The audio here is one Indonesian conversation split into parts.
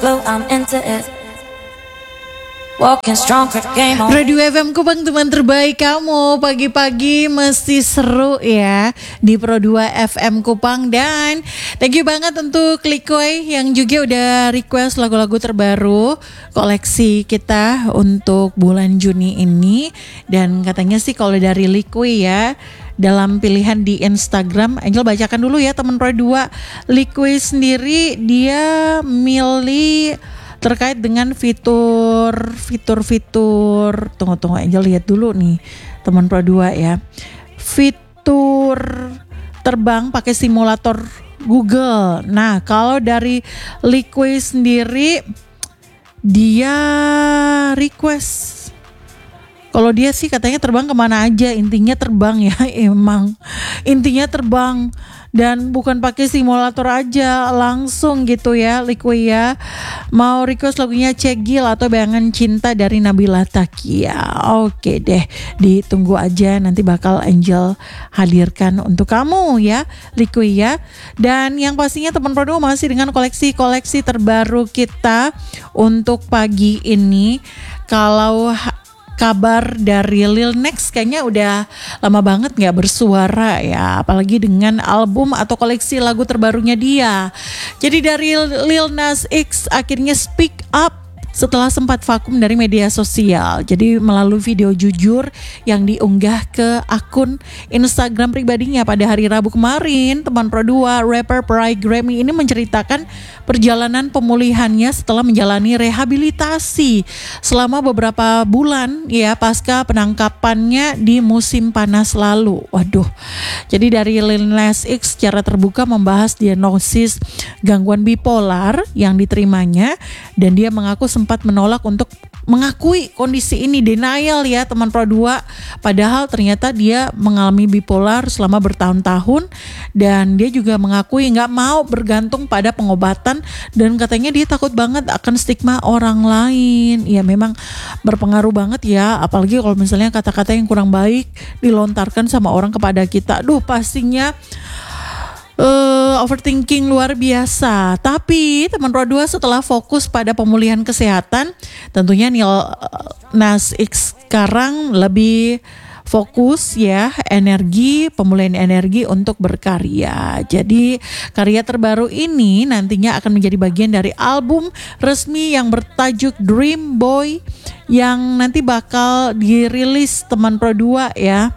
flow, I'm into it. Walking strong, quick game on. Radio FM Kupang, teman terbaik kamu. Pagi-pagi mesti seru ya di Pro 2 FM Kupang. Dan thank you banget untuk Likoy yang juga udah request lagu-lagu terbaru koleksi kita untuk bulan Juni ini. Dan katanya sih kalau dari Likoy ya, dalam pilihan di Instagram, Angel bacakan dulu ya teman Pro 2. Likoy sendiri dia milih terkait dengan fitur. Tunggu Angel lihat dulu nih teman Pro 2 ya. Fitur terbang pakai simulator Google. Nah, kalau dari Likoy sendiri dia request, kalau dia sih katanya terbang kemana aja, intinya terbang ya. Emang intinya terbang dan bukan pakai simulator aja, langsung gitu ya Likoy ya. Mau request lagunya Cegil atau Bayangan Cinta dari Nabila Takia. Oke deh, ditunggu aja, nanti bakal Angel hadirkan untuk kamu ya Likoy ya. Dan yang pastinya teman Pro masih dengan koleksi-koleksi terbaru kita untuk pagi ini. Kalau kabar dari Lil Nex kayaknya udah lama banget gak bersuara ya, apalagi dengan album atau koleksi lagu terbarunya dia. Jadi dari Lil Nas X akhirnya speak up setelah sempat vakum dari media sosial. Jadi melalui video jujur yang diunggah ke akun Instagram pribadinya pada hari Rabu kemarin, teman Pro 2, rapper peraih Grammy ini menceritakan perjalanan pemulihannya setelah menjalani rehabilitasi selama beberapa bulan ya pasca penangkapannya di musim panas lalu. Waduh. Jadi dari Lil Nas X secara terbuka membahas diagnosis gangguan bipolar yang diterimanya, dan dia mengaku sempat menolak untuk mengakui kondisi ini, denial ya teman Pro 2, padahal ternyata dia mengalami bipolar selama bertahun-tahun, dan dia juga mengakui nggak mau bergantung pada pengobatan, dan katanya dia takut banget akan stigma orang lain. Ya memang berpengaruh banget ya, apalagi kalau misalnya kata-kata yang kurang baik dilontarkan sama orang kepada kita. Duh, pastinya overthinking luar biasa. Tapi teman Pro 2 setelah fokus pada pemulihan kesehatan, tentunya Lil Nas X sekarang lebih fokus ya pemulihan energi untuk berkarya. Jadi karya terbaru ini nantinya akan menjadi bagian dari album resmi yang bertajuk Dream Boy yang nanti bakal dirilis teman Pro 2 ya.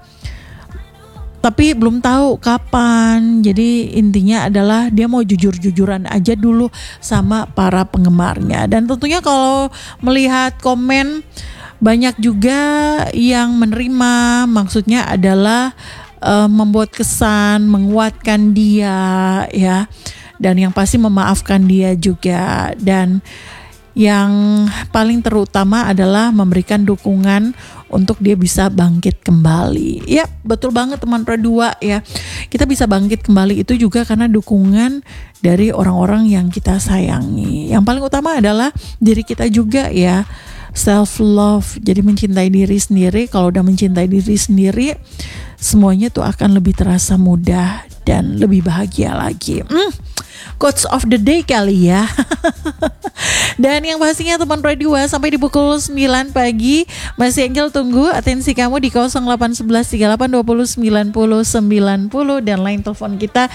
Tapi belum tahu kapan. Jadi intinya adalah dia mau jujur-jujuran aja dulu sama para penggemarnya. Dan tentunya kalau melihat komen, banyak juga yang menerima, maksudnya adalah membuat kesan, menguatkan dia ya. Dan yang pasti memaafkan dia juga. Dan yang paling terutama adalah memberikan dukungan untuk dia bisa bangkit kembali. Ya betul banget teman Pro 2 ya. Kita bisa bangkit kembali itu juga karena dukungan dari orang-orang yang kita sayangi. Yang paling utama adalah diri kita juga ya. Self love, jadi mencintai diri sendiri. Kalau udah mencintai diri sendiri, semuanya tuh akan lebih terasa mudah dan lebih bahagia lagi. Quotes of the day kali ya. Dan yang pastinya teman Pro 2 sampai di pukul 9 pagi masih Angel tunggu atensi kamu di 081138209090 dan line telepon kita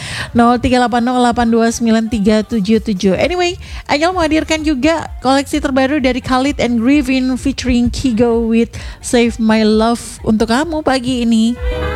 0380829377. Anyway, Angel menghadirkan juga koleksi terbaru dari Khalid and Griffin featuring Kigo with Save My Love untuk kamu pagi ini.